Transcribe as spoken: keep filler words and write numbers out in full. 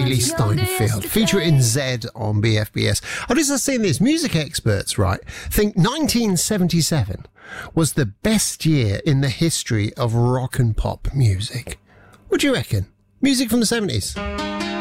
Haley Steinfeld, featuring Z on B F B S. I've just seen this. Music experts, right, think nineteen seventy-seven was the best year in the history of rock and pop music. What do you reckon? Music from the seventies.